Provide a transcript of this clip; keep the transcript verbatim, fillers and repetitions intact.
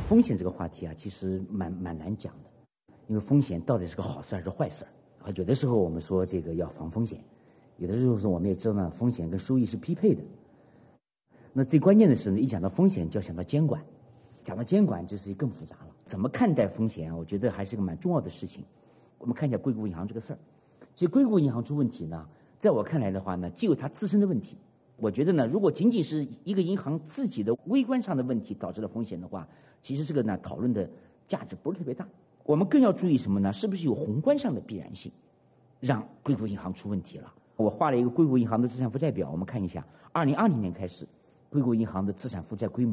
风险这个话题啊，其实蛮蛮难讲的，因为风险到底是个好事还是坏事啊？有的时候我们说这个要防风险，有的时候我们也知道呢，风险跟收益是匹配的。那最关键的是呢，一讲到风险就要想到监管，讲到监管就是更复杂了。怎么看待风险啊？我觉得还是个蛮重要的事情。我们看一下硅谷银行这个事儿。其实硅谷银行出问题呢，在我看来的话呢，既有它自身的问题。我觉得呢，如果仅仅是一个银行自己的微观上的问题导致了风险的话，其实这个呢讨论的价值不是特别大。我们更要注意什么呢？是不是有宏观上的必然性，让硅谷银行出问题了？我画了一个硅谷银行的资产负债表，我们看一下，二零二零年开始，硅谷银行的资产负债规模